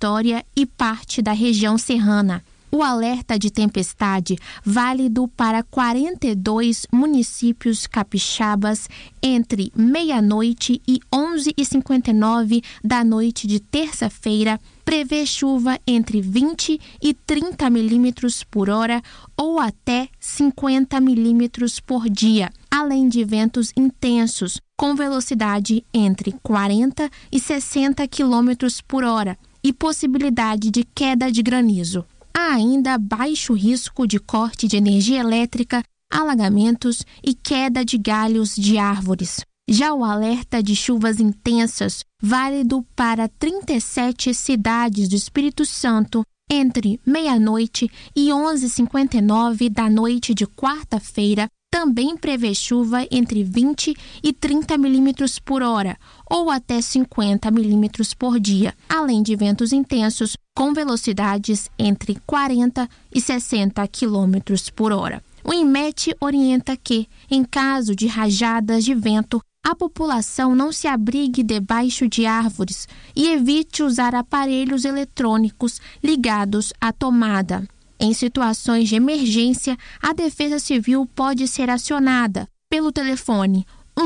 Vitória e parte da região serrana. O alerta de tempestade, válido para 42 municípios capixabas entre meia-noite e 11h59 da noite de terça-feira, prevê chuva entre 20 e 30 milímetros por hora ou até 50 milímetros por dia, além de ventos intensos, com velocidade entre 40 e 60 quilômetros por hora e possibilidade de queda de granizo. Há ainda baixo risco de corte de energia elétrica, alagamentos e queda de galhos de árvores. Já o alerta de chuvas intensas, válido para 37 cidades do Espírito Santo, entre meia-noite e 11h59 da noite de quarta-feira, também prevê chuva entre 20 e 30 milímetros por hora ou até 50 milímetros por dia, além de ventos intensos com velocidades entre 40 e 60 quilômetros por hora. O INMET orienta que, em caso de rajadas de vento, a população não se abrigue debaixo de árvores e evite usar aparelhos eletrônicos ligados à tomada. Em situações de emergência, a Defesa Civil pode ser acionada pelo telefone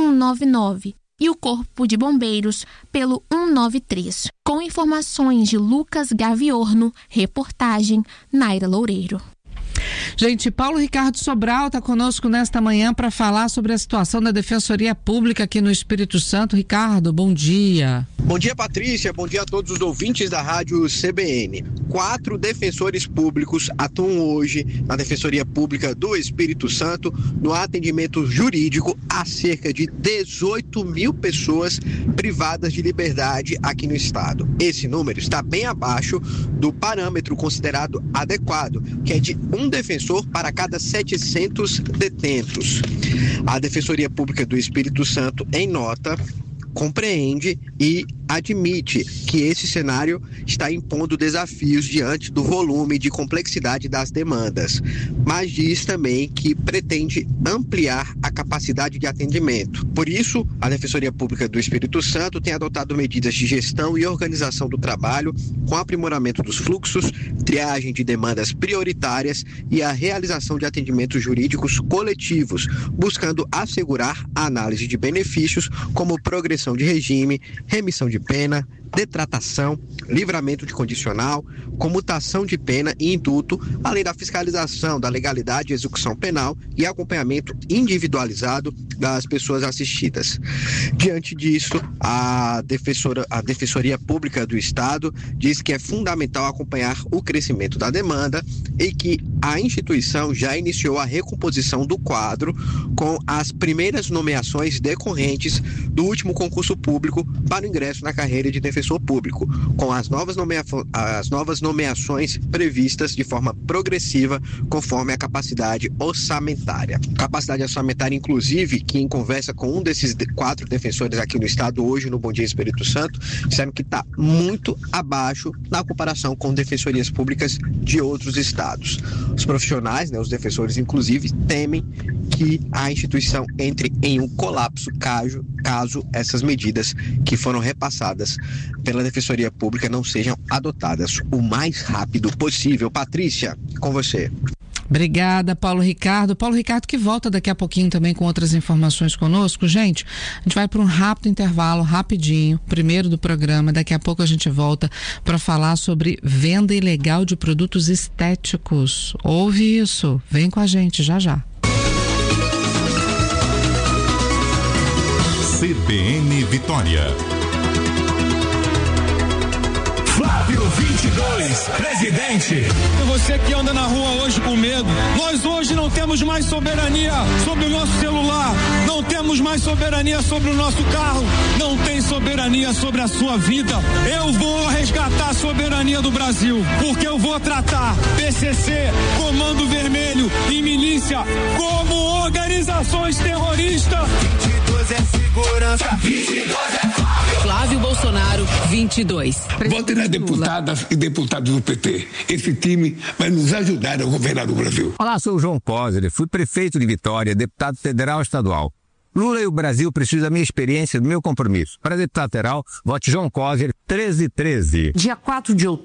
199 e o Corpo de Bombeiros pelo 193. Com informações de Lucas Gaviorno, reportagem Naira Loureiro. Gente, Paulo Ricardo Sobral está conosco nesta manhã para falar sobre a situação da Defensoria Pública aqui no Espírito Santo. Ricardo, bom dia. Bom dia, Patrícia. Bom dia a todos os ouvintes da Rádio CBN. 4 defensores públicos atuam hoje na Defensoria Pública do Espírito Santo no atendimento jurídico a cerca de 18 mil pessoas privadas de liberdade aqui no estado. Esse número está bem abaixo do parâmetro considerado adequado, que é de um defensor para cada 700 detentos. A Defensoria Pública do Espírito Santo, em nota, compreende e admite que esse cenário está impondo desafios diante do volume de complexidade das demandas, mas diz também que pretende ampliar a capacidade de atendimento. Por isso, a Defensoria Pública do Espírito Santo tem adotado medidas de gestão e organização do trabalho, com aprimoramento dos fluxos, triagem de demandas prioritárias e a realização de atendimentos jurídicos coletivos, buscando assegurar a análise de benefícios como progressão de regime, remissão de pena, detratação, livramento de condicional, comutação de pena e indulto, além da fiscalização da legalidade e execução penal e acompanhamento individualizado das pessoas assistidas. Diante disso, a Defensoria Pública do Estado diz que é fundamental acompanhar o crescimento da demanda e que a instituição já iniciou a recomposição do quadro com as primeiras nomeações decorrentes do último concurso público para o ingresso na carreira de defensor público, com as novas nomeações previstas de forma progressiva conforme a capacidade orçamentária. Capacidade orçamentária, inclusive, que em conversa com um desses 4 defensores aqui no estado hoje no Bom Dia Espírito Santo, disseram que está muito abaixo na comparação com defensorias públicas de outros estados. Os profissionais, os defensores inclusive, temem que a instituição entre em um colapso caso essas medidas que foram repassadas pela Defensoria Pública não sejam adotadas o mais rápido possível. Patrícia, com você. Obrigada, Paulo Ricardo. Paulo Ricardo que volta daqui a pouquinho também com outras informações conosco. Gente, a gente vai para um rápido intervalo, rapidinho, primeiro do programa. Daqui a pouco a gente volta para falar sobre venda ilegal de produtos estéticos. Ouve isso. Vem com a gente já já. CBN Vitória. Flávio 22, presidente. Você que anda na rua hoje com medo, nós hoje não temos mais soberania sobre o nosso celular, não temos mais soberania sobre o nosso carro, não tem soberania sobre a sua vida. Eu vou resgatar a soberania do Brasil, porque eu vou tratar PCC, Comando Vermelho e milícia como organizações terroristas. 22 é segurança, 22 é Flávio Bolsonaro, 22. Vote nas deputadas e deputados do PT. Esse time vai nos ajudar a governar o Brasil. Olá, sou o João Coser, fui prefeito de Vitória, deputado federal e estadual. Lula e o Brasil precisam da minha experiência e do meu compromisso. Para deputado federal, vote João Coser, 1313. Dia 4 de outubro.